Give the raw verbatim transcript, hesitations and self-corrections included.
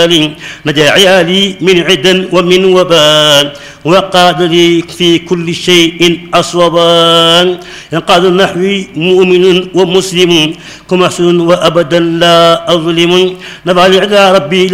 نجا عيالي من عدا ومن وبال وقاد لي في كل شيء أصوبا ينقاد نحوي مؤمن ومسلم كمحسن وأبدا لا أظلم نبع لعدى ربي